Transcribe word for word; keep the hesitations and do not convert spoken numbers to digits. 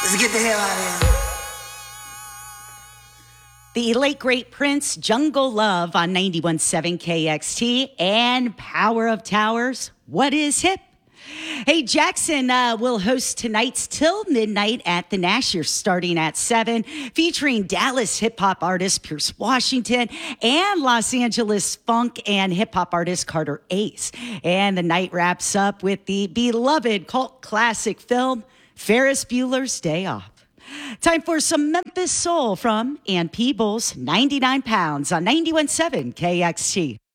Let's get the hell out of here. The late great Prince, Jungle Love on ninety-one point seven K X T, and Power of Towers, What is Hip? Hey, Jackson uh, will host tonight's Till Midnight at the Nasher starting at seven, featuring Dallas hip-hop artist Pierce Washington and Los Angeles funk and hip-hop artist Carter Ace. And the night wraps up with the beloved cult classic film, Ferris Bueller's Day Off. Time for some Memphis Soul from Ann Peebles, ninety-nine pounds on ninety-one point seven K X T.